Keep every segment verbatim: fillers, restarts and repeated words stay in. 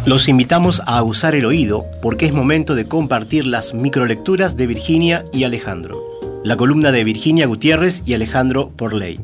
Los invitamos a usar el oído porque es momento de compartir las microlecturas de Virginia y Alejandro. La columna de Virginia Gutiérrez y Alejandro Porley.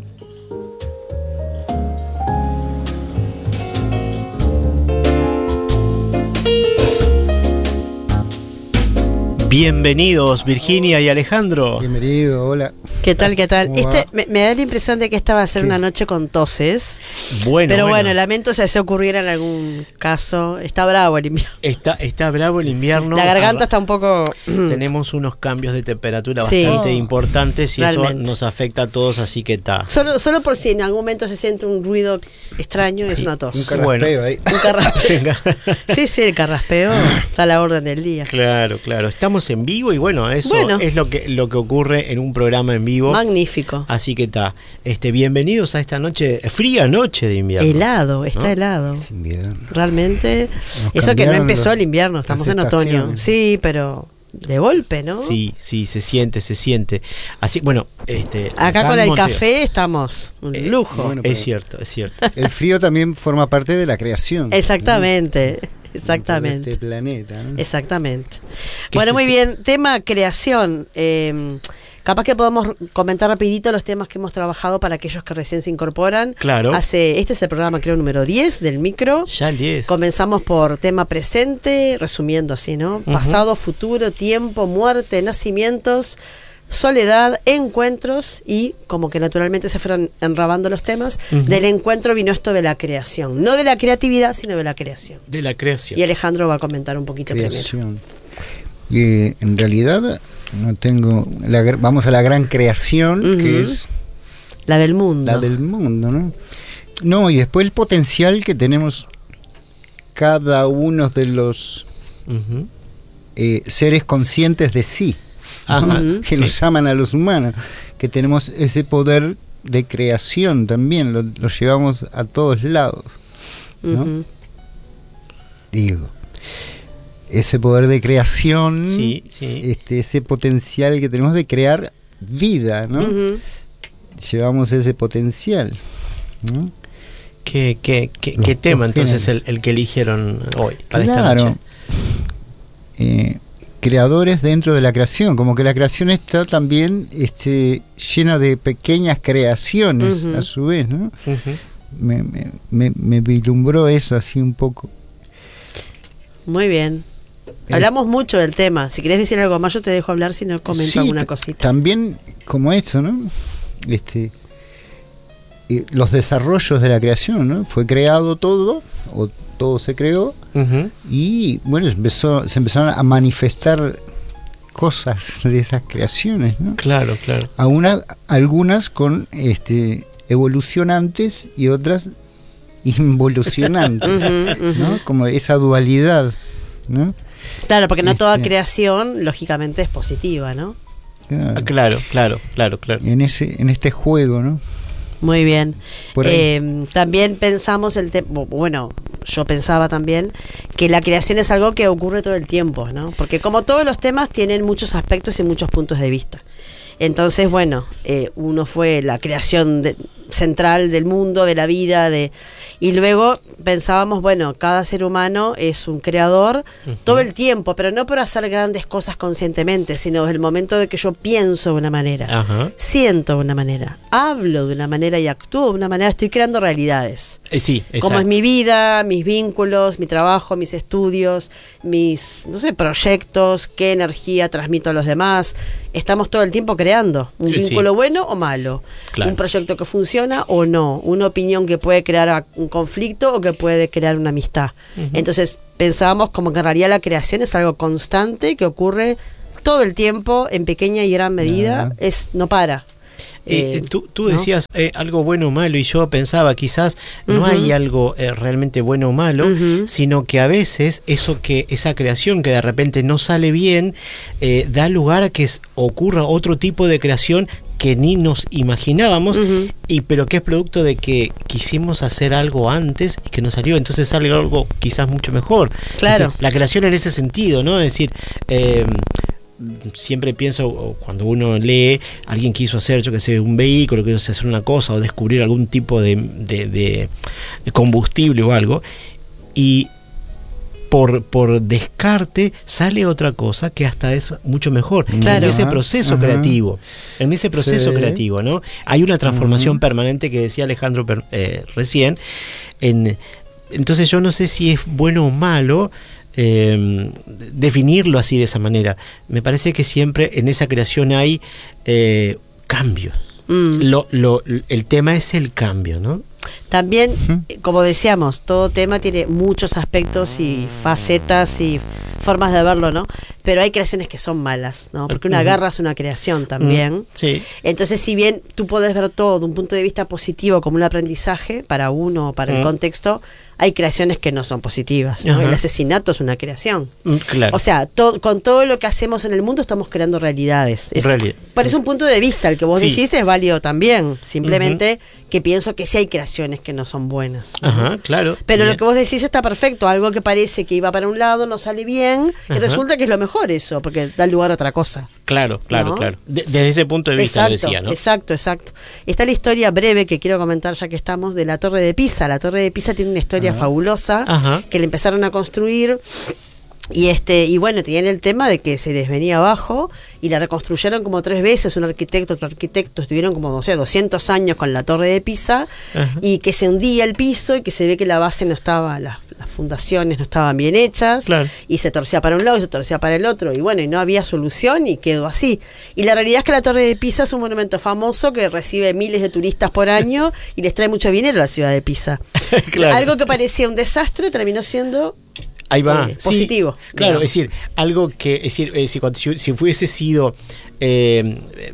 Bienvenidos Virginia y Alejandro. Bienvenido, hola. ¿Qué tal, qué tal? Este, me, me da la impresión de que esta va a ser sí. una noche con toses. Bueno, pero bueno, bueno lamento si se ocurriera en algún caso. Está bravo el invierno. Está, está bravo el invierno. La garganta está un poco... Tenemos unos cambios de temperatura sí. bastante oh, importantes y realmente. eso nos afecta a todos, así que está. Solo, solo por si en algún momento se siente un ruido extraño, es una tos. Un carraspeo bueno. ahí. Un carraspeo. Sí, sí, el carraspeo está a la orden del día. Claro, claro. Estamos en vivo y bueno, eso bueno. es lo que, lo que ocurre en un programa en vivo. Magnífico. Así que está. Este, bienvenidos a esta noche, fría noche de invierno. Helado, está ¿no? helado. Es invierno. Realmente. Nos eso que no empezó el invierno, estamos en otoño. Sí, pero de golpe, ¿no? Sí, sí, se siente, se siente. Así, bueno, este. Acá con el Monteo. Café estamos un eh, lujo. Bueno, es cierto, es cierto. El frío también forma parte de la creación. Exactamente. ¿no? Exactamente. Este planeta, ¿no? Exactamente. Bueno, muy bien. Tema creación. Eh, capaz que podemos comentar rapidito los temas que hemos trabajado para aquellos que recién se incorporan. Claro. Hace, este es el programa, creo, número diez del micro. Ya el diez. Comenzamos por tema presente, resumiendo así, ¿no? Uh-huh. Pasado, futuro, tiempo, muerte, nacimientos, soledad, encuentros y como que naturalmente se fueron enrabando los temas. Uh-huh. Del encuentro vino esto de la creación, no de la creatividad, sino de la creación. De la creación. Y Alejandro va a comentar un poquito creación. primero. Y en realidad no tengo la, vamos a la gran creación, uh-huh. que es la del mundo. La del mundo, ¿no? No, y después el potencial que tenemos cada uno de los uh-huh. eh, seres conscientes de sí. Ajá, ¿no? Que sí. nos llaman a los humanos, que tenemos ese poder de creación también, lo, lo llevamos a todos lados, ¿no? Uh-huh. Digo, ese poder de creación, sí, sí. Este, ese potencial que tenemos de crear vida, ¿no? Uh-huh. Llevamos ese potencial, ¿no? ¿Qué, qué, qué, qué tema entonces el, el que eligieron hoy para claro. esta noche? Eh, creadores dentro de la creación, como que la creación está también este, llena de pequeñas creaciones, uh-huh. a su vez, ¿no? Uh-huh. me, me, me, me vislumbró eso así un poco. Muy bien. Eh, Hablamos mucho del tema. Si querés decir algo más, yo te dejo hablar, si no comento sí, alguna cosita. También como eso, ¿no? Este, eh, los desarrollos de la creación, ¿no? Fue creado todo, o todo se creó, uh-huh. y bueno, empezó, se empezaron a manifestar cosas de esas creaciones, ¿no? Claro, claro. A una, algunas con este evolucionantes y otras involucionantes, uh-huh, uh-huh. ¿no? Como esa dualidad, ¿no? Claro, porque no este, toda creación, lógicamente, es positiva, ¿no? Claro, claro, claro, claro, claro. En ese, en este juego, ¿no? Muy bien. Eh, también pensamos el tema, bueno, yo pensaba también que la creación es algo que ocurre todo el tiempo, ¿no? Porque como todos los temas tienen muchos aspectos y muchos puntos de vista. Entonces, bueno, eh, uno fue la creación de, central del mundo, de la vida, de y luego pensábamos, bueno, cada ser humano es un creador uh-huh. todo el tiempo, pero no por hacer grandes cosas conscientemente, sino desde el momento de que yo pienso de una manera, uh-huh. siento de una manera, hablo de una manera y actúo de una manera, estoy creando realidades. Eh, sí, exacto. Como es mi vida, mis vínculos, mi trabajo, mis estudios, mis, no sé, proyectos, qué energía transmito a los demás. Estamos todo el tiempo creando un vínculo sí. bueno o malo, claro. un proyecto que funciona o no, una opinión que puede crear un conflicto o que puede crear una amistad. Uh-huh. Entonces pensábamos como que en realidad la creación es algo constante que ocurre todo el tiempo en pequeña y gran medida, uh-huh. es no para. Eh, eh, tú, tú decías ¿no? eh, algo bueno o malo y yo pensaba quizás no uh-huh. hay algo eh, realmente bueno o malo, uh-huh. sino que a veces eso que esa creación que de repente no sale bien eh, da lugar a que es, ocurra otro tipo de creación que ni nos imaginábamos, uh-huh. y pero que es producto de que quisimos hacer algo antes y que no salió, entonces sale algo quizás mucho mejor. Claro. Es decir, la creación en ese sentido, ¿no? Es decir, eh, siempre pienso, cuando uno lee, alguien quiso hacer, yo que sé, un vehículo, quiso hacer una cosa o descubrir algún tipo de, de, de, de combustible o algo, y por, por descarte sale otra cosa que hasta es mucho mejor. Claro. En ese proceso uh-huh. creativo, en ese proceso sí. creativo, ¿no? Hay una transformación uh-huh. permanente que decía Alejandro eh, recién. En, entonces yo no sé si es bueno o malo eh, definirlo así de esa manera. Me parece que siempre en esa creación hay eh, cambios. Mm. Lo, lo, el tema es el cambio, ¿no? También, como decíamos, todo tema tiene muchos aspectos y facetas y formas de verlo, ¿no? Pero hay creaciones que son malas, ¿no? Porque una garra es una creación también. Sí. Entonces, si bien tú puedes ver todo de un punto de vista positivo como un aprendizaje para uno o para el contexto, hay creaciones que no son positivas, ¿no? El asesinato es una creación. Claro. O sea, to- con todo lo que hacemos en el mundo estamos creando realidades. Es, Realidad. Parece un punto de vista, el que vos sí. decís es válido también. Simplemente uh-huh. que pienso que sí hay creaciones que no son buenas, ¿no? Ajá, claro. Pero bien. lo que vos decís está perfecto. Algo que parece que iba para un lado no sale bien y Ajá. resulta que es lo mejor eso, porque da lugar a otra cosa. Claro, claro, ¿no? claro. De, desde ese punto de vista exacto, lo decía, ¿no? Exacto, exacto. Está la historia breve que quiero comentar ya que estamos de la Torre de Pisa. La Torre de Pisa tiene una historia Ajá. fabulosa Ajá. que le empezaron a construir. Y este y bueno, tenían el tema de que se les venía abajo y la reconstruyeron como tres veces, un arquitecto, otro arquitecto, estuvieron como, no sé, doscientos años con la Torre de Pisa Ajá. y que se hundía el piso y que se ve que la base no estaba, las, las fundaciones no estaban bien hechas claro. y se torcía para un lado y se torcía para el otro y bueno, y no había solución y quedó así. Y la realidad es que la Torre de Pisa es un monumento famoso que recibe miles de turistas por año y les trae mucho dinero a la ciudad de Pisa. Claro. Algo que parecía un desastre terminó siendo... Ahí va, eh, positivo. Sí, claro, es decir, algo que, es decir, es decir cuando, si, si hubiese sido eh,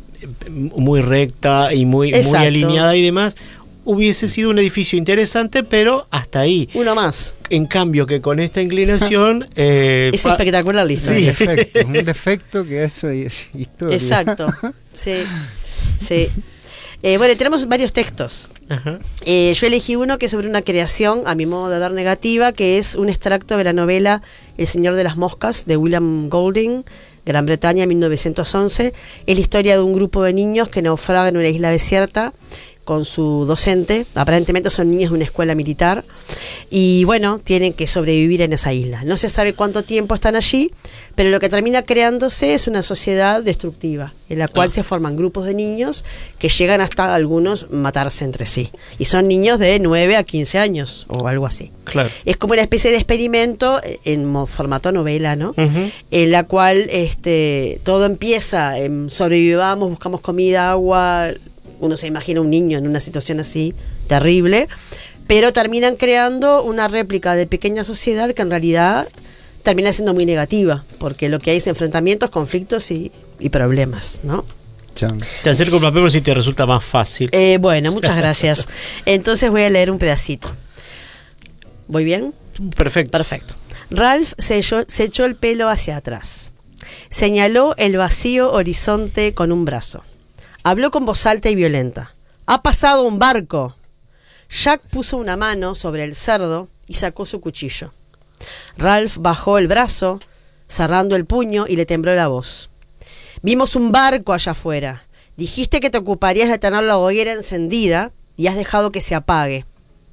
muy recta y muy, muy alineada y demás, hubiese sido un edificio interesante, pero hasta ahí. Uno más. En cambio, que con esta inclinación... Eh, es pa- espectacular la historia. Sí, defecto, un defecto que eso es historia. Exacto, sí, sí. Eh, bueno, tenemos varios textos. Eh, yo elegí uno que es sobre una creación, a mi modo de ver negativa, que es un extracto de la novela El Señor de las Moscas, de William Golding, Gran Bretaña, mil novecientos once. Es la historia de un grupo de niños que naufragan en una isla desierta con su docente. Aparentemente son niños de una escuela militar y bueno, tienen que sobrevivir en esa isla. No se sabe cuánto tiempo están allí, pero lo que termina creándose es una sociedad destructiva en la cual ah. se forman grupos de niños que llegan hasta algunos matarse entre sí y son niños de nueve a quince años o algo así. Claro. Es como una especie de experimento en formato novela, ¿no? Uh-huh. En la cual este todo empieza en sobrevivamos, buscamos comida, agua. Uno se imagina un niño en una situación así terrible, pero terminan creando una réplica de pequeña sociedad que en realidad termina siendo muy negativa, porque lo que hay es enfrentamientos, conflictos y, y problemas, ¿no? Te acerco un papel si te resulta más fácil. Eh, bueno, muchas gracias. Entonces voy a leer un pedacito. ¿Voy bien? Perfecto. Perfecto. Ralph se echó, se echó el pelo hacia atrás. Señaló el vacío horizonte con un brazo. Habló con voz alta y violenta. ¡Ha pasado un barco! Jack puso una mano sobre el cerdo y sacó su cuchillo. Ralph bajó el brazo, cerrando el puño, y le tembló la voz. Vimos un barco allá afuera. Dijiste que te ocuparías de tener la hoguera encendida y has dejado que se apague.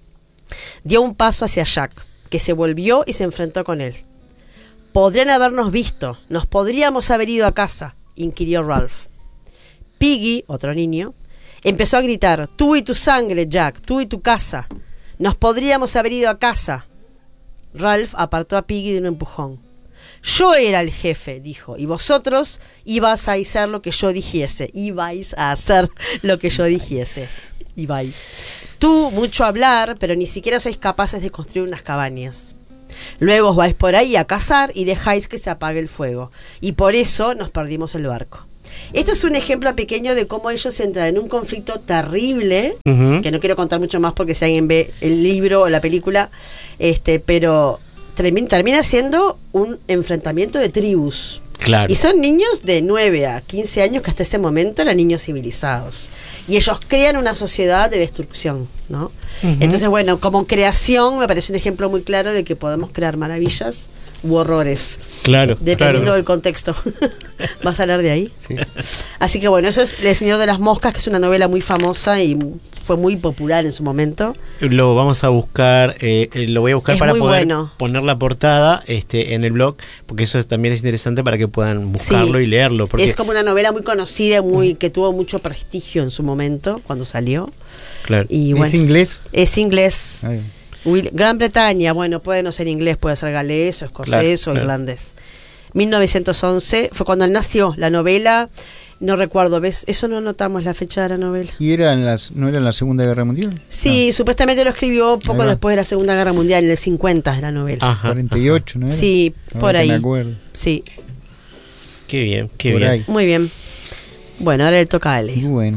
Dio un paso hacia Jack, que se volvió y se enfrentó con él. Podrían habernos visto, nos podríamos haber ido a casa, inquirió Ralph. Piggy, otro niño, empezó a gritar, tú y tu sangre, Jack, tú y tu casa. Nos podríamos haber ido a casa. Ralph apartó a Piggy de un empujón. Yo era el jefe, dijo, y vosotros ibas a hacer lo que yo dijese. Ibais a hacer lo que yo dijese. Ibais. Tú, mucho hablar, pero ni siquiera sois capaces de construir unas cabañas. Luego os vais por ahí a cazar y dejáis que se apague el fuego. Y por eso nos perdimos el barco. Esto es un ejemplo pequeño de cómo ellos entran en un conflicto terrible, uh-huh. que no quiero contar mucho más porque si alguien ve el libro o la película, este, pero termina, termina siendo un enfrentamiento de tribus. Claro. Y son niños de nueve a quince años que hasta ese momento eran niños civilizados. Y ellos crean una sociedad de destrucción, ¿no? Uh-huh. Entonces, bueno, como creación me parece un ejemplo muy claro de que podemos crear maravillas u horrores. Claro. Dependiendo claro. del contexto. ¿Vas a hablar de ahí? Sí. Así que bueno, eso es El Señor de las Moscas, que es una novela muy famosa y fue muy popular en su momento. Lo vamos a buscar, eh, lo voy a buscar es para poder bueno. poner la portada este, en el blog, porque eso es, también es interesante para que puedan buscarlo sí. y leerlo. Porque es como una novela muy conocida, muy que tuvo mucho prestigio en su momento, cuando salió. Claro. Y bueno, ¿Es inglés? Es inglés. Ay. Gran Bretaña, bueno, puede no ser inglés, puede ser galés o escocés claro, o irlandés. Claro. mil novecientos once fue cuando él nació. La novela, no recuerdo, ¿ves? Eso no anotamos la fecha de la novela. ¿Y era en las, no era en la Segunda Guerra Mundial? Sí, no. Supuestamente lo escribió poco después de la Segunda Guerra Mundial, en el cincuenta de la novela. Ajá, cuarenta y ocho, ¿no era? Sí, Ahora por ahí. Me acuerdo. Sí. Qué bien, qué por bien. Ahí. Muy bien. Bueno, ahora le toca a Ale. Bueno.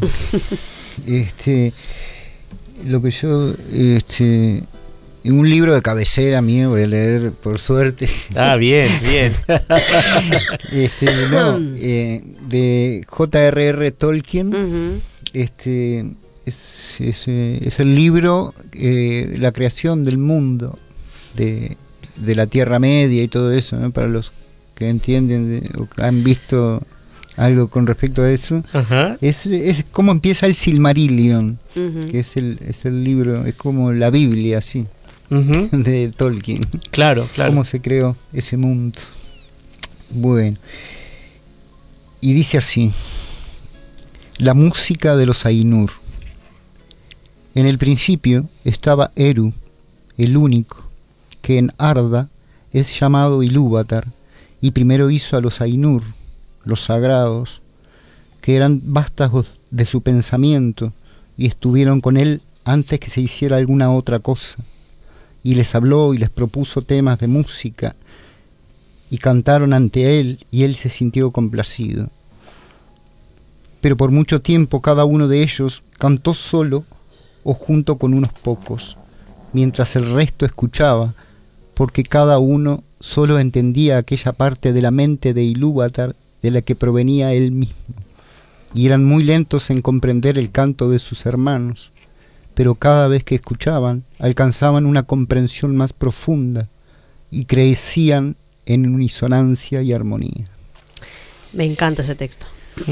este, lo que yo, este... un libro de cabecera mío voy a leer, por suerte. Ah, bien, bien. este, no, eh, de J R R Tolkien. Uh-huh. Este es, es, es el libro, eh, la creación del mundo, de, de la Tierra Media y todo eso, ¿no? Para los que entienden de, o han visto algo con respecto a eso. Uh-huh. es, es como empieza el Silmarillion, uh-huh. que es el, es el libro, es como la Biblia, así. Uh-huh. De Tolkien. Claro, claro. Cómo se creó ese mundo. Bueno. Y dice así: la música de los Ainur. En el principio estaba Eru, el único, que en Arda es llamado Ilúvatar, y primero hizo a los Ainur, los sagrados, que eran vástagos de su pensamiento, y estuvieron con él antes que se hiciera alguna otra cosa. Y les habló y les propuso temas de música, y cantaron ante él, y él se sintió complacido. Pero por mucho tiempo cada uno de ellos cantó solo o junto con unos pocos, mientras el resto escuchaba, porque cada uno solo entendía aquella parte de la mente de Ilúvatar de la que provenía él mismo, y eran muy lentos en comprender el canto de sus hermanos. Pero cada vez que escuchaban, alcanzaban una comprensión más profunda y crecían en unisonancia y armonía. Me encanta ese texto.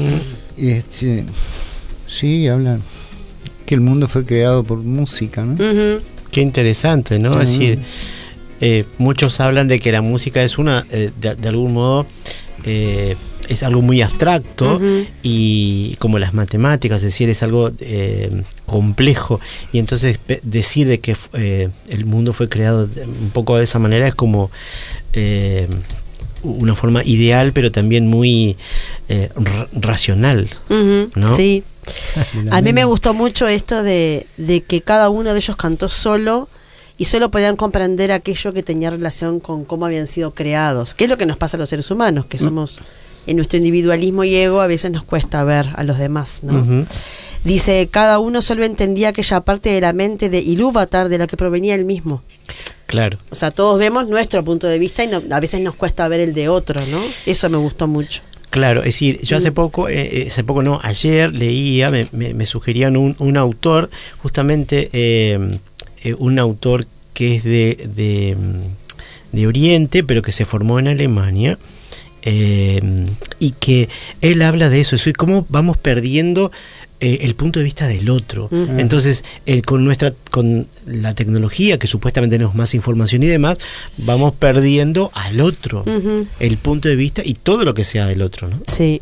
Este, sí, hablan que el mundo fue creado por música, ¿no? Uh-huh. Qué interesante, ¿no? Sí. Es decir, eh, muchos hablan de que la música es una, eh, de, de algún modo, eh, es algo muy abstracto, uh-huh. y como las matemáticas, es decir, es algo eh, complejo, y entonces pe- decir de que eh, el mundo fue creado un poco de esa manera es como eh, una forma ideal, pero también muy eh, r- racional, uh-huh. ¿no? Sí. A mí me gustó mucho esto de, de que cada uno de ellos cantó solo, y solo podían comprender aquello que tenía relación con cómo habían sido creados, que es lo que nos pasa a los seres humanos, que somos, en nuestro individualismo y ego, a veces nos cuesta ver a los demás, ¿no? Uh-huh. Dice, cada uno solo entendía aquella parte de la mente de Ilúvatar de la que provenía él mismo. Claro. O sea, todos vemos nuestro punto de vista y no, a veces nos cuesta ver el de otro, ¿no? Eso me gustó mucho. Claro, es decir, yo hace poco, eh, hace poco no, ayer leía, me, me, me sugerían un, un autor, justamente eh, eh, un autor que es de, de, de Oriente, pero que se formó en Alemania, eh, y que él habla de eso, eso y cómo vamos perdiendo eh, el punto de vista del otro. Uh-huh. Entonces, eh, con nuestra, con la tecnología, que supuestamente tenemos más información y demás, vamos perdiendo al otro, uh-huh. el punto de vista y todo lo que sea del otro, ¿no? Sí.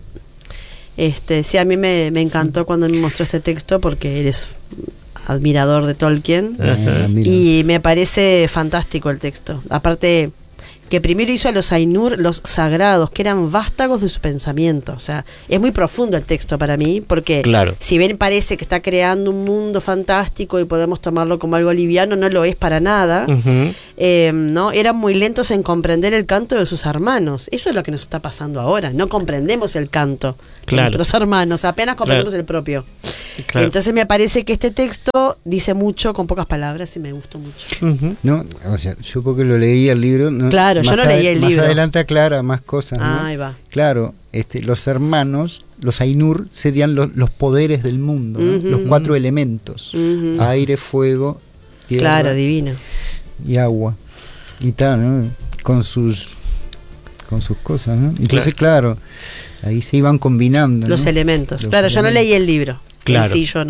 Este, sí, a mí me, me encantó cuando me mostró este texto, porque eres admirador de Tolkien. Ajá. Y me parece fantástico el texto. Aparte que primero hizo a los Ainur, los sagrados, que eran vástagos de su pensamiento. O sea, es muy profundo el texto para mí, porque claro. si bien parece que está creando un mundo fantástico y podemos tomarlo como algo liviano, no lo es para nada. Uh-huh. Eh, ¿no? Eran muy lentos en comprender el canto de sus hermanos. Eso es lo que nos está pasando ahora. No comprendemos el canto claro. de nuestros hermanos, apenas comprendemos claro. el propio. Claro. Entonces me parece que este texto dice mucho con pocas palabras y me gustó mucho. Uh-huh. No, o sea, yo porque lo leí el libro. No, claro, yo no leí el más libro. Más adelante aclara más cosas. ¿no? Ah, ahí va. Claro, este, los hermanos, los Ainur, serían los, los poderes del mundo, ¿no? Uh-huh. Los cuatro elementos: uh-huh. aire, fuego, tierra, claro, divino. y agua. Y tal, ¿no? Con sus, con sus cosas, ¿no? Entonces, claro, claro ahí se iban combinando. Los ¿no? elementos. Los claro, elementos. Yo no leí el libro. Claro. Sí, yo no.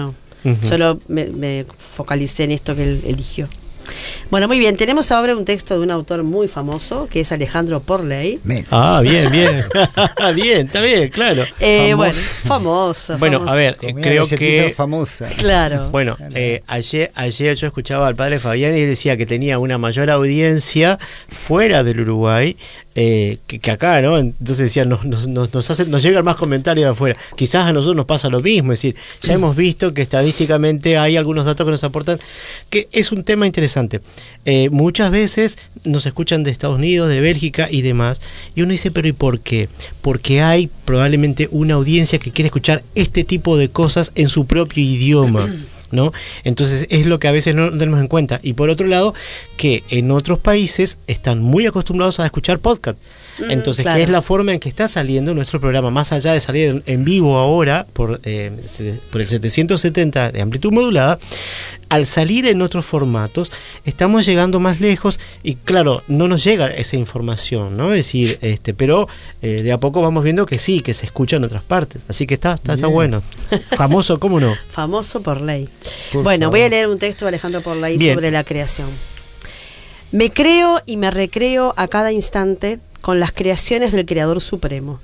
Uh-huh. Solo me, me focalicé en esto que él eligió. Bueno, muy bien, tenemos ahora un texto de un autor muy famoso, que es Alejandro Porley. Ah, bien, bien. Bien, está bien, claro. Eh, famoso. Bueno, famoso. Bueno, famoso. a ver, eh, creo que... famosa. Claro. Bueno, eh, ayer, ayer yo escuchaba al padre Fabián y él decía que tenía una mayor audiencia fuera del Uruguay eh, que, que acá, ¿no? Entonces decía, nos, nos, nos, hace, nos llegan más comentarios de afuera. Quizás a nosotros nos pasa lo mismo, es decir, ya hemos visto que estadísticamente hay algunos datos que nos aportan, que es un tema interesante. Eh, muchas veces nos escuchan de Estados Unidos, de Bélgica y demás, y uno dice, pero ¿y por qué? Porque hay probablemente una audiencia que quiere escuchar este tipo de cosas en su propio idioma, ¿no? Entonces es lo que a veces no tenemos en cuenta. Y por otro lado, que en otros países están muy acostumbrados a escuchar podcast. Entonces, claro, que es la forma en que está saliendo nuestro programa, más allá de salir en, en vivo ahora por, eh, por el setecientos setenta de amplitud modulada. Al salir en otros formatos, estamos llegando más lejos y claro, no nos llega esa información, ¿no? Es decir, este, pero eh, de a poco vamos viendo que sí, que se escucha en otras partes. Así que está, está, está bueno. Famoso, ¿cómo no? Famoso Porley. Por bueno, favor. Voy a leer un texto de Alejandro Porley sobre la creación. Me creo y me recreo a cada instante con las creaciones del Creador Supremo.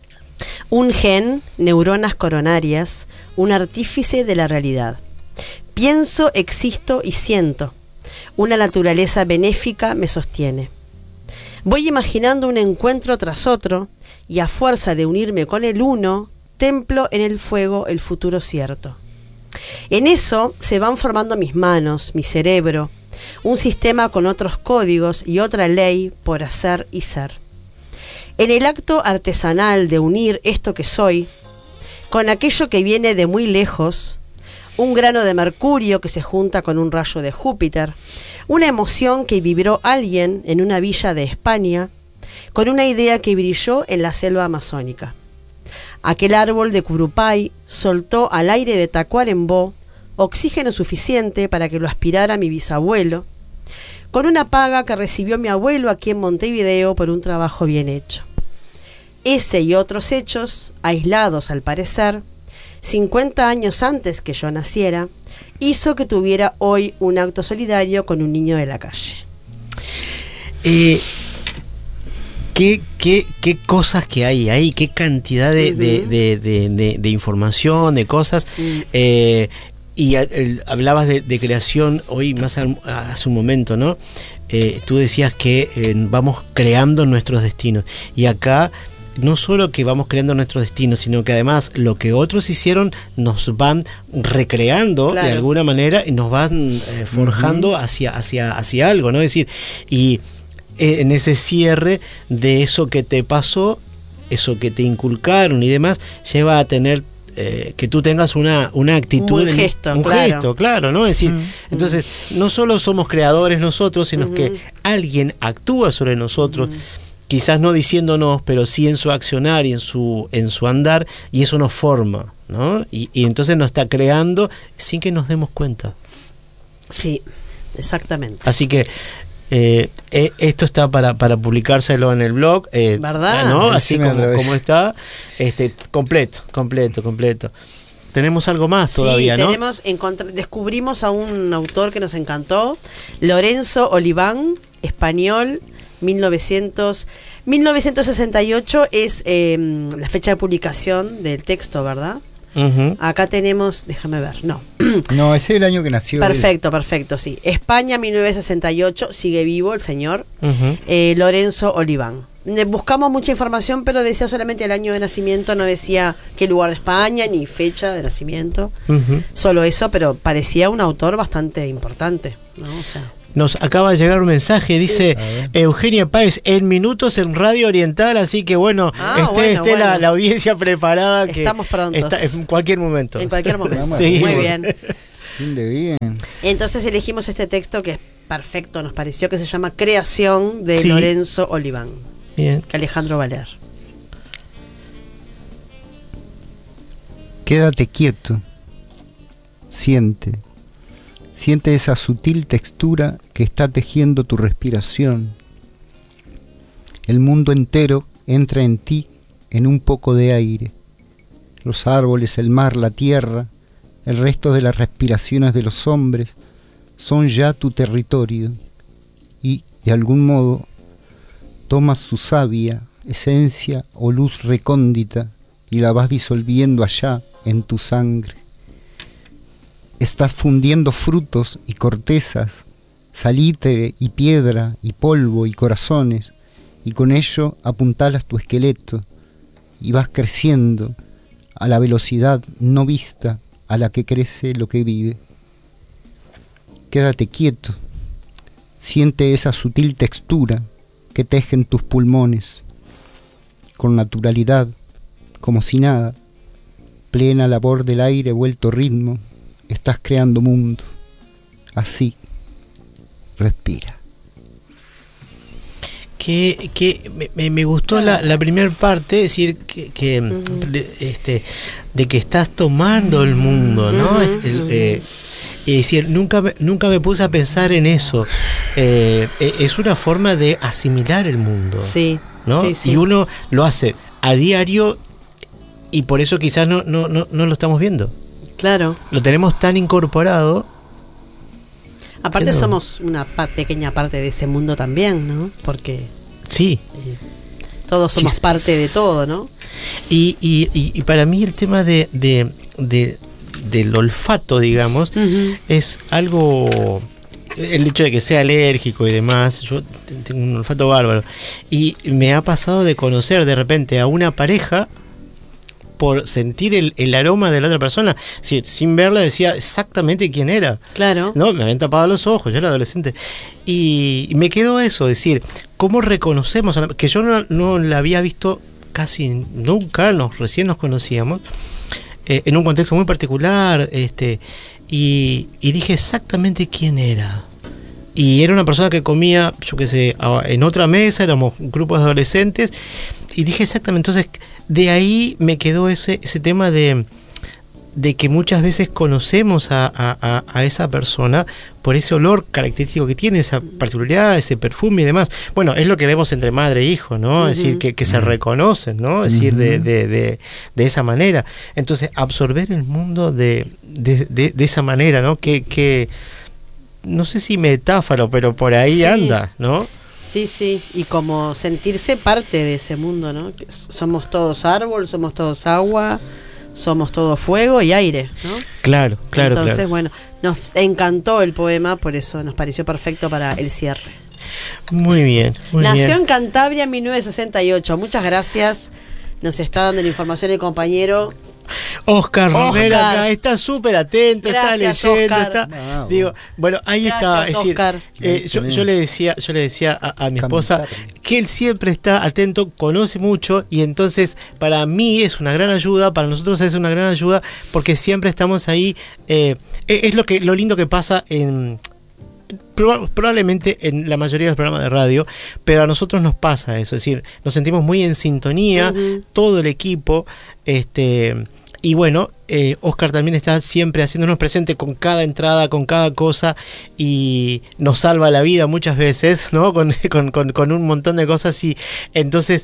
Un gen, neuronas coronarias, un artífice de la realidad. Pienso, existo y siento. Una naturaleza benéfica me sostiene. Voy imaginando un encuentro tras otro y a fuerza de unirme con el uno, templo en el fuego el futuro cierto. En eso se van formando mis manos, mi cerebro, un sistema con otros códigos y otra ley por hacer y ser. En el acto artesanal de unir esto que soy con aquello que viene de muy lejos, un grano de mercurio que se junta con un rayo de Júpiter, una emoción que vibró alguien en una villa de España, con una idea que brilló en la selva amazónica. Aquel árbol de Curupay soltó al aire de Tacuarembó oxígeno suficiente para que lo aspirara mi bisabuelo, con una paga que recibió mi abuelo aquí en Montevideo por un trabajo bien hecho. Ese y otros hechos, aislados al parecer, cincuenta años antes que yo naciera, hizo que tuviera hoy un acto solidario con un niño de la calle. Eh, ¿qué, qué, qué cosas que hay ahí, qué cantidad de, uh-huh. de, de, de, de, de información, de cosas. Uh-huh. eh, y a, el, hablabas de, de creación hoy, más al, hace un momento, ¿no? Eh, tú decías que eh, vamos creando nuestros destinos. Y acá no solo que vamos creando nuestro destino, sino que además lo que otros hicieron nos van recreando, claro, de alguna manera y nos van eh, forjando uh-huh. hacia, hacia, hacia algo, ¿no? Es decir, y eh, en ese cierre de eso que te pasó, eso que te inculcaron y demás, lleva a tener eh, que tú tengas una, una actitud, un gesto, un claro. gesto, claro, ¿no? Es decir, uh-huh. entonces no solo somos creadores nosotros, sino uh-huh. que alguien actúa sobre nosotros. Uh-huh. Quizás no diciéndonos, pero sí en su accionar y en su en su andar, y eso nos forma, ¿no? Y, y entonces nos está creando sin que nos demos cuenta. Sí, exactamente. Así que eh, eh, esto está para, para publicárselo en el blog, eh, ¿verdad? ¿no? Así sí, como, como está, este, completo, completo, completo. Tenemos algo más todavía, sí, ¿no? Tenemos, encontr- descubrimos a un autor que nos encantó, Lorenzo Oliván, español, mil novecientos, mil novecientos sesenta y ocho es eh, la fecha de publicación del texto, ¿verdad? Uh-huh. Acá tenemos, déjame ver, no. No, ese es el año que nació. Perfecto, él. perfecto, sí. España, mil novecientos sesenta y ocho, sigue vivo el señor, uh-huh. eh, Lorenzo Oliván. Buscamos mucha información, pero decía solamente el año de nacimiento, no decía qué lugar de España, ni fecha de nacimiento. Uh-huh. Solo eso, pero parecía un autor bastante importante, ¿no? O sea... Nos acaba de llegar un mensaje, dice sí. Eugenia Páez, en minutos en Radio Oriental, así que bueno, ah, esté, bueno, esté bueno. La, la audiencia preparada. Que estamos prontos. Está, en cualquier momento. En cualquier momento. Sí. Muy bien. bien. Entonces elegimos este texto que es perfecto, nos pareció, que se llama Creación, de sí. Lorenzo Oliván. Bien. Alejandro Valer. Quédate quieto. Siente. Siente esa sutil textura que está tejiendo tu respiración. El mundo entero entra en ti en un poco de aire. Los árboles, el mar, la tierra, el resto de las respiraciones de los hombres son ya tu territorio y, de algún modo, tomas su savia, esencia o luz recóndita y la vas disolviendo allá en tu sangre. Estás fundiendo frutos y cortezas, salitre y piedra y polvo y corazones, y con ello apuntalas tu esqueleto y vas creciendo a la velocidad no vista a la que crece lo que vive. Quédate quieto, siente esa sutil textura que tejen tus pulmones, con naturalidad, como si nada, plena labor del aire vuelto ritmo, estás creando mundo. Así, respira. Que, que me, me gustó la, la primera parte, es decir, que, que uh-huh. este, de que estás tomando el mundo, ¿no? Uh-huh. Es, el, eh, es decir, nunca, nunca me puse a pensar en eso. Eh, es una forma de asimilar el mundo. Sí, ¿no? sí, sí. Y uno lo hace a diario y por eso quizás no, no, no, no lo estamos viendo. Claro. Lo tenemos tan incorporado. Aparte somos una pa- pequeña parte de ese mundo también, ¿no? Porque sí, eh, todos somos Chis- parte de todo, ¿no? Y, y, y, y para mí el tema de, de, de del olfato, digamos, uh-huh. es algo, el hecho de que sea alérgico y demás, yo tengo un olfato bárbaro y me ha pasado de conocer de repente a una pareja por sentir el, el aroma de la otra persona, sí, sin verla decía exactamente quién era. Claro. No, me habían tapado los ojos, yo era adolescente. Y, y me quedó eso, decir, ¿cómo reconocemos? A la, que yo no, no la había visto casi nunca, nos, recién nos conocíamos, eh, en un contexto muy particular, este, y, y dije exactamente quién era. Y era una persona que comía, yo qué sé, en otra mesa, éramos grupos de adolescentes, y dije exactamente, entonces de ahí me quedó ese, ese tema de, de que muchas veces conocemos a, a, a esa persona por ese olor característico que tiene, esa particularidad, ese perfume y demás. Bueno, es lo que vemos entre madre e hijo, ¿no? Uh-huh. Es decir, que, que se reconocen, ¿no? Es uh-huh. decir, de, de, de, de esa manera. Entonces, absorber el mundo de, de, de, de esa manera, ¿no? Que, que no sé si metáfora, pero por ahí sí. anda, ¿no? Sí, sí, y como sentirse parte de ese mundo, ¿no? Somos todos árbol, somos todos agua, somos todos fuego y aire, ¿no? Claro, claro. Entonces, claro. bueno, nos encantó el poema, por eso nos pareció perfecto para el cierre. Muy bien, muy Nació bien. en Cantabria en mil novecientos sesenta y ocho. Muchas gracias. Nos está dando la información el compañero Oscar Romera, acá está súper atento, gracias, está leyendo, Oscar. Está, no, digo, bueno, ahí gracias, está, es decir, eh, yo, yo le decía, yo le decía a, a mi esposa que él siempre está atento, conoce mucho y entonces para mí es una gran ayuda, para nosotros es una gran ayuda porque siempre estamos ahí, eh, es lo que lo lindo que pasa en probablemente en la mayoría de los programas de radio, pero a nosotros nos pasa eso, es decir, nos sentimos muy en sintonía, uh-huh. todo el equipo, este y bueno, eh, Oscar también está siempre haciéndonos presente con cada entrada, con cada cosa y nos salva la vida muchas veces, ¿no? Con, con, con, con un montón de cosas y entonces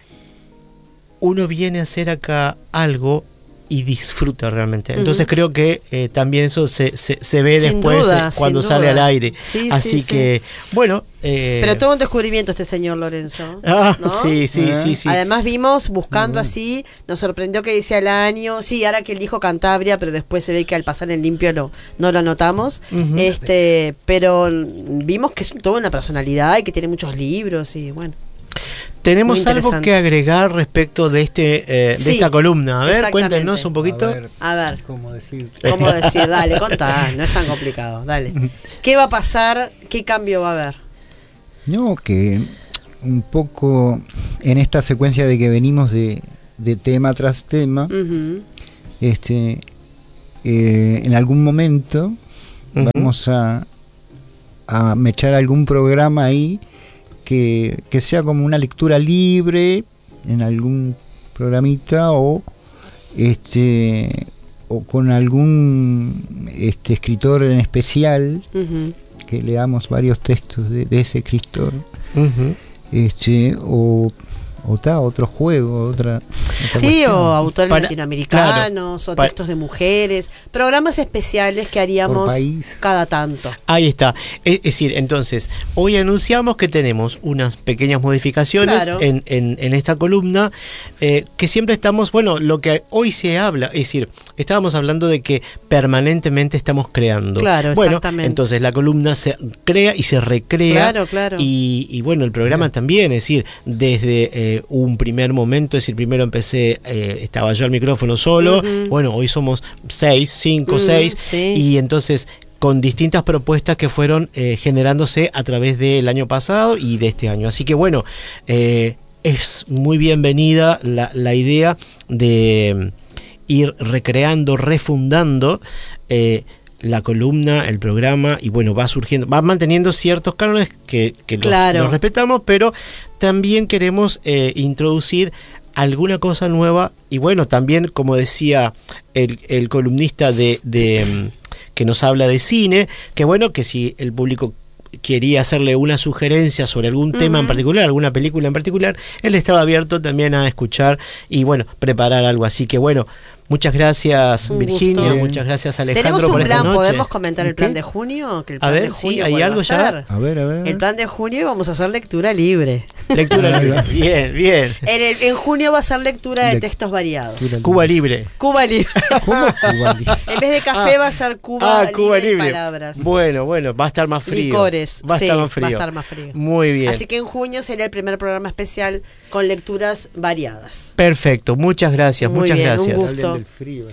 uno viene a hacer acá algo y disfruta realmente. Entonces uh-huh. creo que eh, también eso se, se, se ve sin después duda, eh, cuando sale duda. al aire. Sí, Así sí, que, sí. bueno. Eh... Pero todo un descubrimiento este señor Lorenzo. Ah, ¿no? sí, sí, uh-huh. sí, sí. Además vimos buscando uh-huh. así, nos sorprendió que decía el año. Sí, ahora que él dijo Cantabria, pero después se ve que al pasar en limpio lo, no lo anotamos. Uh-huh. Este, pero vimos que es toda una personalidad y que tiene muchos libros y bueno. Tenemos algo que agregar respecto de este eh, sí, de esta columna. A ver, cuéntenos un poquito. A ver, a ver. ¿cómo decir? ¿Cómo decir? Dale, contá, no es tan complicado. Dale. ¿Qué va a pasar? ¿Qué cambio va a haber? No, que un poco en esta secuencia de que venimos de, de tema tras tema, uh-huh. este, eh, en algún momento uh-huh. vamos a, a mechar algún programa ahí. Que, que sea como una lectura libre en algún programita o este o con algún este escritor en especial uh-huh. que leamos varios textos de, de ese escritor uh-huh. este o o ta, otro juego, otra Sí, o autores para, latinoamericanos, claro, o textos para, de mujeres, programas especiales que haríamos cada tanto. Ahí está. Es, es decir, entonces, hoy anunciamos que tenemos unas pequeñas modificaciones, claro, en, en, en esta columna, eh, que siempre estamos, bueno, lo que hoy se habla, es decir, estábamos hablando de que permanentemente estamos creando. Claro, bueno, exactamente. Entonces la columna se crea y se recrea. Claro, claro. Y, y bueno, el programa claro, también, es decir, desde eh, un primer momento, es decir, primero empecé, eh, estaba yo al micrófono solo, uh-huh, bueno, hoy somos seis, cinco, uh-huh, seis, sí, y entonces con distintas propuestas que fueron eh, generándose a través del año pasado y de este año. Así que bueno, eh, es muy bienvenida la, la idea de ir recreando, refundando eh, la columna, el programa, y bueno, va surgiendo, va manteniendo ciertos cánones que, que los, claro, los respetamos, pero también queremos eh, introducir alguna cosa nueva, y bueno, también, como decía el, el columnista de, de que nos habla de cine, que bueno, que si el público quería hacerle una sugerencia sobre algún tema, uh-huh, en particular, alguna película en particular, él estaba abierto también a escuchar y bueno, preparar algo. Así que bueno, muchas gracias, un Virginia, gusto, muchas gracias Alejandro. Tenemos un por plan, esta noche. ¿Podemos comentar el plan ¿Qué? de junio? Que el plan a ver, de junio sí, ¿hay algo a ya? A ver, a ver. El plan de junio vamos a hacer lectura libre. Lectura libre, bien, bien. En, el, en junio va a ser lectura de Le textos variados. Cuba libre. Cuba libre. ¿Cómo Cuba libre? En vez de café ah, va a ser Cuba, ah, libre, Cuba libre. Palabras. Bueno, bueno, va a estar más frío. Licores, va a sí, estar más frío. va a estar más frío. Muy bien. Así que en junio será el primer programa especial con lecturas variadas. Perfecto, muchas gracias, Muy muchas bien, gracias. Un gusto. Del frío.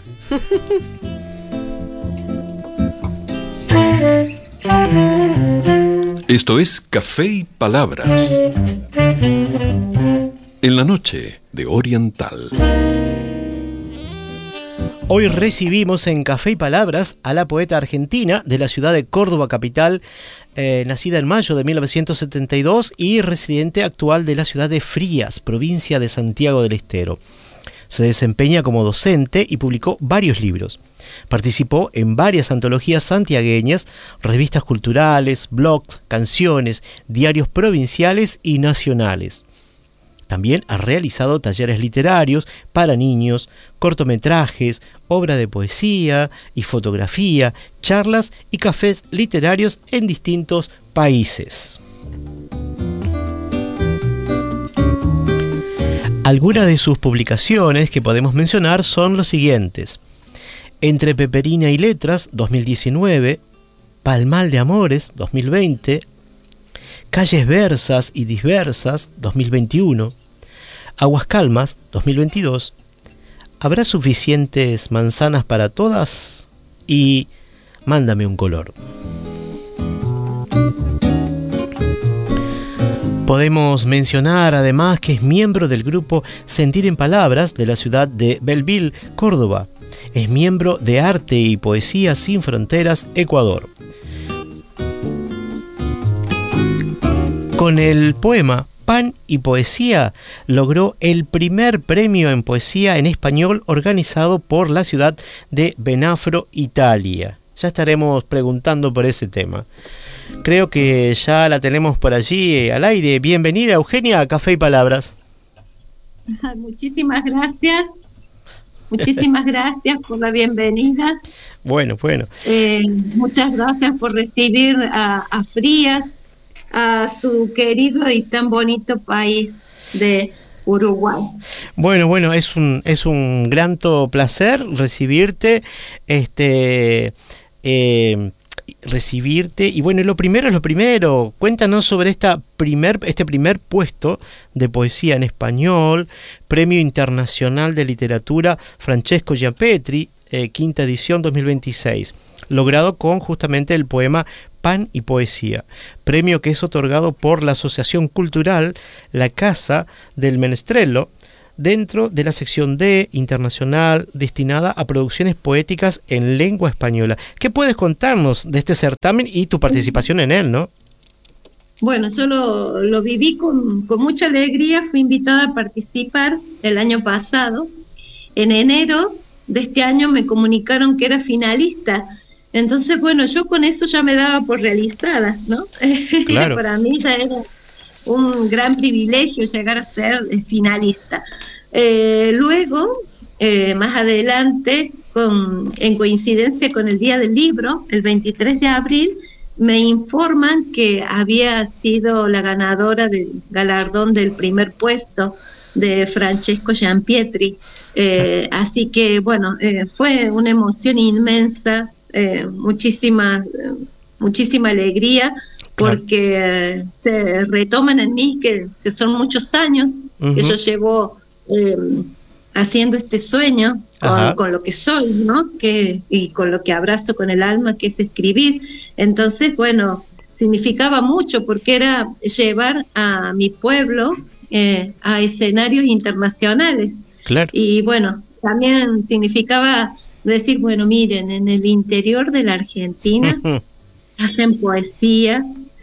Esto es Café y Palabras, en la noche de Oriental. Hoy recibimos en Café y Palabras a la poeta argentina de la ciudad de Córdoba capital, eh, nacida en mayo de mil novecientos setenta y dos y residente actual de la ciudad de Frías, provincia de Santiago del Estero. Se desempeña como docente y publicó varios libros. Participó en varias antologías santiagueñas, revistas culturales, blogs, canciones, diarios provinciales y nacionales. También ha realizado talleres literarios para niños, cortometrajes, obra de poesía y fotografía, charlas y cafés literarios en distintos países. Algunas de sus publicaciones que podemos mencionar son los siguientes: Entre Peperina y Letras, dos mil diecinueve, Palmal de Amores, dos mil veinte, Calles Versas y Disversas, dos mil veintiuno, Aguas Calmas, dos mil veintidós, ¿Habrá suficientes manzanas para todas? Y Mándame un color. Podemos mencionar además que es miembro del grupo Sentir en Palabras de la ciudad de Belleville, Córdoba. Es miembro de Arte y Poesía Sin Fronteras, Ecuador. Con el poema Pan y Poesía logró el primer premio en poesía en español organizado por la ciudad de Benafro, Italia. Ya estaremos preguntando por ese tema. Creo que ya la tenemos por allí eh, al aire. Bienvenida, Eugenia, a Café y Palabras. Muchísimas gracias. Muchísimas gracias por la bienvenida. Bueno, bueno. Eh, muchas gracias por recibir a, a Frías, a su querido y tan bonito país de Uruguay. Bueno, bueno, es un es un grato placer recibirte, este, eh, recibirte y bueno, lo primero es lo primero. Cuéntanos sobre esta primer este primer puesto de poesía en español, Premio Internacional de Literatura Francesco Giampetri, eh, quinta edición dos mil veintiséis, logrado con justamente el poema Pan y Poesía, premio que es otorgado por la Asociación Cultural La Casa del Menestrello, dentro de la sección D internacional destinada a producciones poéticas en lengua española. ¿Qué puedes contarnos de este certamen y tu participación en él, no? Bueno, yo lo, lo viví con, con mucha alegría. Fui invitada a participar el año pasado. En enero de este año me comunicaron que era finalista. Entonces, bueno, yo con eso ya me daba por realizada, ¿no? Claro. Para mí ya era un gran privilegio llegar a ser finalista. Eh, luego, eh, más adelante, con, en coincidencia con el Día del Libro, el veintitrés de abril, me informan que había sido la ganadora del galardón del primer puesto de Francesco Giampietri. Eh, así que, bueno, eh, fue una emoción inmensa, eh, muchísima, eh, muchísima alegría, porque eh, se retoman en mí, que, que son muchos años, uh-huh. que yo llevo eh, haciendo este sueño con, con lo que soy, ¿no? Que, y con lo que abrazo con el alma, que es escribir. Entonces, bueno, significaba mucho, porque era llevar a mi pueblo eh, a escenarios internacionales. Claro. Y bueno, también significaba decir, bueno, miren, en el interior de la Argentina hacen poesía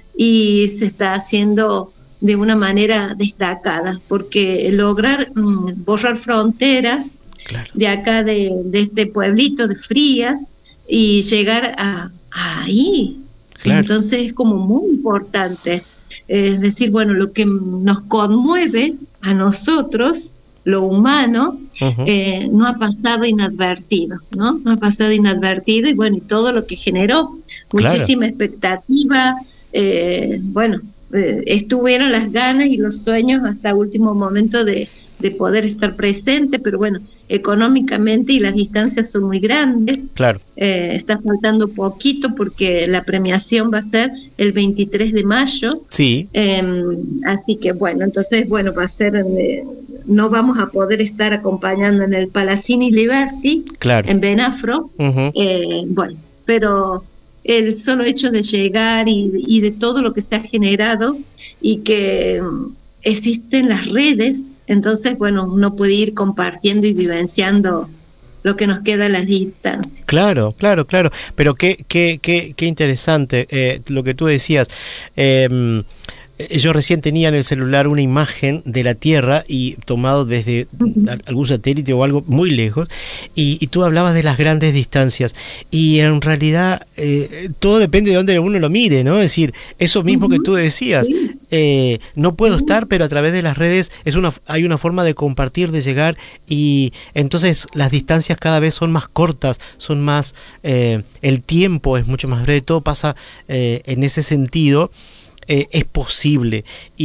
y se está haciendo de una manera destacada, porque lograr mm, borrar fronteras, claro. de acá de, de este pueblito de Frías y llegar a, a ahí, claro. Entonces es como muy importante, es decir, bueno, lo que nos conmueve a nosotros, lo humano, uh-huh. eh, no ha pasado inadvertido, ¿no? No ha pasado inadvertido y bueno, y todo lo que generó, muchísima claro. expectativa, eh, bueno, eh, estuvieron las ganas y los sueños hasta último momento de, de poder estar presente, pero bueno, económicamente y las distancias son muy grandes, claro. eh, está faltando poquito porque la premiación va a ser el veintitrés de mayo, sí. eh, así que bueno, entonces bueno, va a ser, eh, no vamos a poder estar acompañando en el Palacini Liberty, claro. en Benafro, uh-huh. eh, bueno, pero el solo hecho de llegar y, y de todo lo que se ha generado y que existen las redes, entonces, bueno, uno puede ir compartiendo y vivenciando lo que nos queda a las distancias. Claro, claro, claro. Pero qué, qué, qué, qué interesante eh, lo que tú decías. Eh, Yo recién tenía en el celular una imagen de la Tierra y tomado desde uh-huh. algún satélite o algo muy lejos y, y tú hablabas de las grandes distancias y en realidad eh, todo depende de dónde uno lo mire, ¿no? Es decir, eso mismo uh-huh. que tú decías, sí. eh, no puedo uh-huh. estar, pero a través de las redes es una hay una forma de compartir, de llegar y entonces las distancias cada vez son más cortas, son más, eh, el tiempo es mucho más breve, todo pasa eh, en ese sentido. Eh, es posible.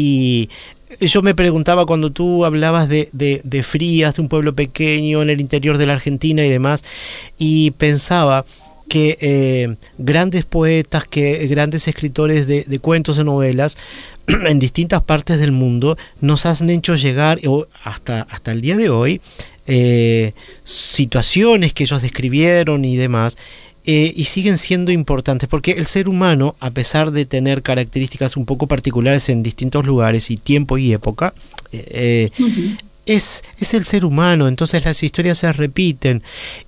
Y yo me preguntaba cuando tú hablabas de, de, de Frías, de un pueblo pequeño en el interior de la Argentina y demás, y pensaba que eh, grandes poetas, que grandes escritores de, de cuentos y novelas en distintas partes del mundo nos han hecho llegar o hasta, hasta el día de hoy eh, situaciones que ellos describieron y demás. Eh, y siguen siendo importantes porque el ser humano, a pesar de tener características un poco particulares en distintos lugares y tiempo y época, eh, uh-huh. es, es el ser humano, entonces las historias se repiten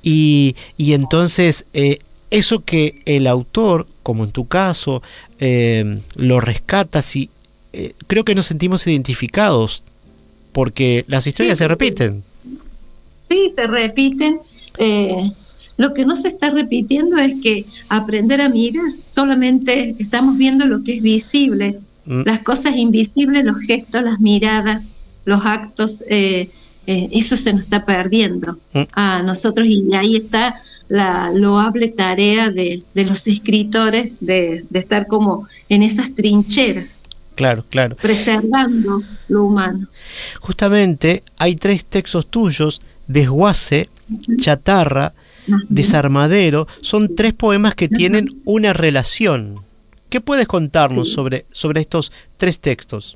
y, y entonces eh, eso que el autor, como en tu caso, eh, lo rescata, si, eh, creo que nos sentimos identificados porque las historias sí, se repiten. Sí, se repiten. Eh... Lo que no se está repitiendo es que aprender a mirar, solamente estamos viendo lo que es visible, mm. las cosas invisibles, los gestos, las miradas, los actos, eh, eh, eso se nos está perdiendo mm. a nosotros y ahí está la loable tarea de, de los escritores de, de estar como en esas trincheras. Claro, claro. Preservando lo humano. Justamente hay tres textos tuyos, Desguace, uh-huh. Chatarra, Desarmadero, son tres poemas que tienen una relación. ¿Qué puedes contarnos sí. sobre, sobre estos tres textos?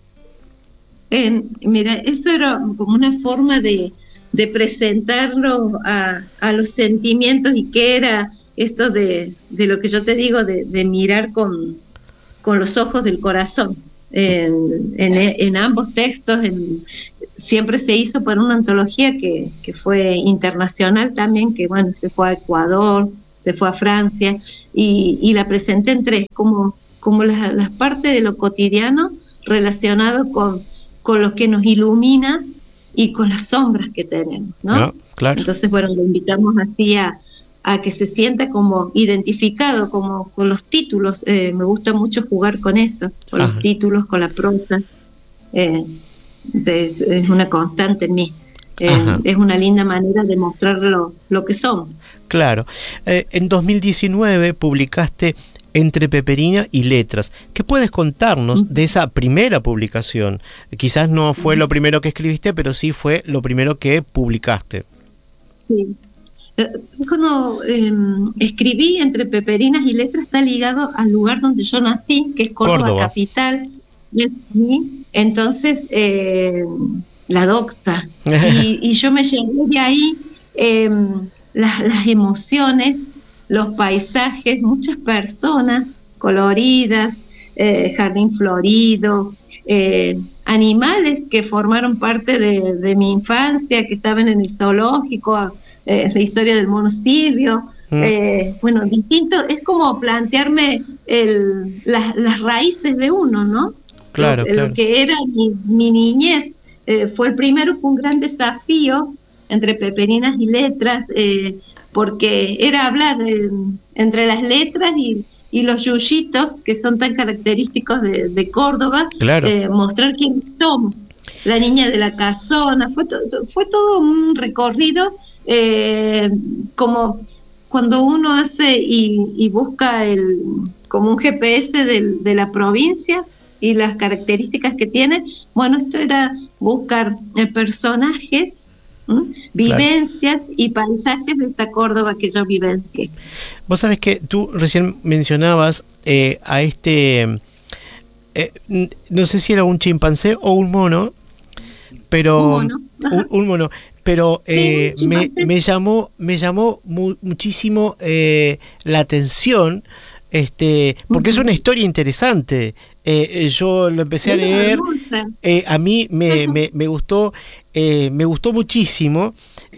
Eh, mira, eso era como una forma de, de presentarlo a, a los sentimientos y qué era esto de, de lo que yo te digo, de, de mirar con, con los ojos del corazón. En, en, en ambos textos, en, siempre se hizo para una antología que, que fue internacional también, que bueno, se fue a Ecuador, se fue a Francia, y, y la presenté en tres, como, como las, las partes de lo cotidiano relacionado con, con lo que nos ilumina y con las sombras que tenemos, ¿no? No, claro. Entonces, bueno, lo invitamos así a, a que se sienta como identificado, como con los títulos. Eh, me gusta mucho jugar con eso, con Ajá. los títulos, con la prosa. Eh, es, es una constante en mí. Eh, es una linda manera de mostrar lo, lo que somos. Claro. Eh, en dos mil diecinueve publicaste Entre Peperina y Letras. ¿Qué puedes contarnos uh-huh. de esa primera publicación? Quizás no fue uh-huh. lo primero que escribiste, pero sí fue lo primero que publicaste. Sí. Cuando eh, escribí Entre Peperinas y Letras está ligado al lugar donde yo nací, que es Córdoba, Córdoba. capital. Sí. Entonces, eh, la docta. y, y yo me llevé de ahí eh, las, las emociones, los paisajes, muchas personas coloridas, eh, jardín florido, eh, animales que formaron parte de, de mi infancia, que estaban en el zoológico, eh, la historia del mono Silvio. Mm. Eh, bueno, distinto, es como plantearme el, las, las raíces de uno, ¿no? Claro, lo, claro. lo que era mi, mi niñez. Eh, fue el primero, fue un gran desafío Entre Peperinas y Letras, eh, porque era hablar eh, entre las letras y, y los yuyitos, que son tan característicos de, de Córdoba, claro. eh, mostrar quiénes somos. La niña de la casona, fue, to, fue todo un recorrido, eh, como cuando uno hace y, y busca el como un G P S del, de la provincia, y las características que tiene. Bueno, esto era buscar eh, personajes, ¿m? vivencias claro. y paisajes de esta Córdoba que yo vivencié. Vos sabés que tú recién mencionabas eh, a este, eh, no sé si era un chimpancé o un mono, pero un mono, un, un mono pero eh, sí, me, me llamó, me llamó mu muchísimo eh, la atención. Este, porque uh-huh. es una historia interesante. Eh, yo lo empecé a leer, eh, a mí me, me, me gustó, eh, me gustó muchísimo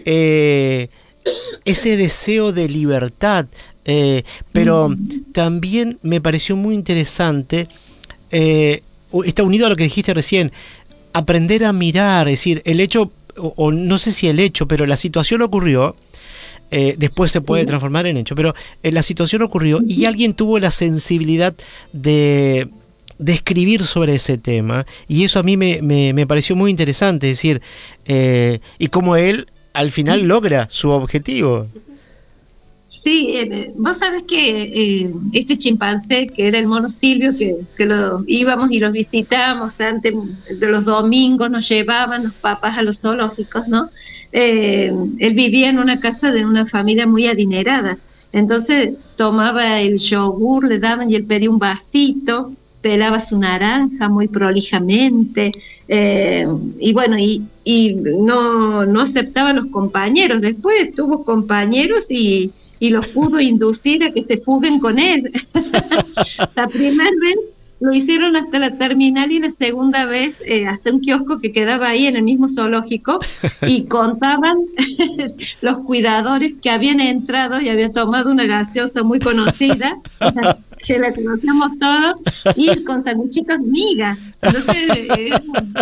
eh, ese deseo de libertad, eh, pero uh-huh. también me pareció muy interesante, eh, está unido a lo que dijiste recién, aprender a mirar, es decir, el hecho, o, o no sé si el hecho, pero la situación ocurrió. Eh, después se puede transformar en hecho, pero eh, la situación ocurrió y alguien tuvo la sensibilidad de, de escribir sobre ese tema, y eso a mí me, me, me pareció muy interesante, es decir, eh, y cómo él al final logra su objetivo. Sí, eh, vos sabés que eh, este chimpancé, que era el mono Silvio, que, que lo íbamos y los visitábamos antes de los domingos, nos llevaban los papás a los zoológicos, ¿no? Eh, él vivía en una casa de una familia muy adinerada, entonces tomaba el yogur, le daban y él pedía un vasito, pelaba su naranja muy prolijamente, eh, y bueno, y, y no, no aceptaba a los compañeros. Después tuvo compañeros y y los pudo inducir a que se fuguen con él. La primera vez lo hicieron hasta la terminal y la segunda vez eh, hasta un kiosco que quedaba ahí en el mismo zoológico, y contaban los cuidadores que habían entrado y habían tomado una gaseosa muy conocida, que la conocíamos todos, y con sanguchitos de miga. Entonces, eh,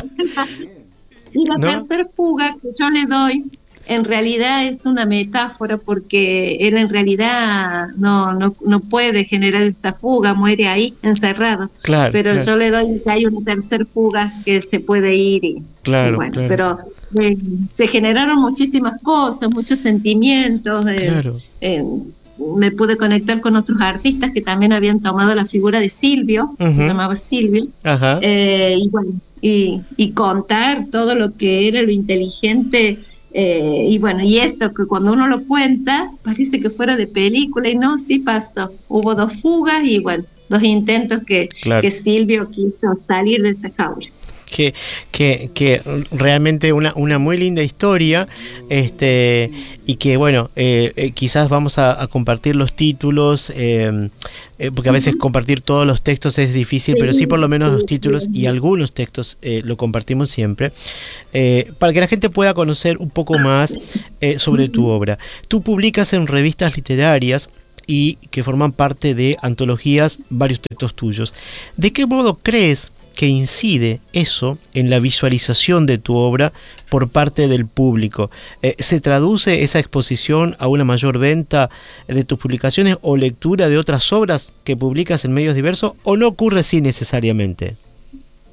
y la ¿no? tercera fuga que yo le doy, en realidad es una metáfora, porque él en realidad no, no, no puede generar esta fuga, muere ahí encerrado. Claro, pero claro. yo le doy que hay una tercera fuga que se puede ir y, claro, y bueno, claro. pero eh, se generaron muchísimas cosas, muchos sentimientos. Eh, claro. eh, me pude conectar con otros artistas que también habían tomado la figura de Silvio, uh-huh. se llamaba Silvio, uh-huh. eh, y bueno, y, y contar todo lo que era lo inteligente. Eh, y bueno, y esto que cuando uno lo cuenta parece que fuera de película, y no, sí pasó. Hubo dos fugas y bueno, dos intentos que, claro. que Silvio quiso salir de esa jaula. Que, que, que realmente una, una muy linda historia, este, y que bueno, eh, eh, quizás vamos a, a compartir los títulos, eh, eh, porque a veces uh-huh. compartir todos los textos es difícil, sí, pero sí por lo menos los títulos y algunos textos eh, lo compartimos siempre, eh, para que la gente pueda conocer un poco más eh, sobre tu obra. Tú publicas en revistas literarias y que forman parte de antologías varios textos tuyos. ¿De qué modo crees que incide eso en la visualización de tu obra por parte del público? Eh, ¿Se traduce esa exposición a una mayor venta de tus publicaciones o lectura de otras obras que publicas en medios diversos, o no ocurre así necesariamente?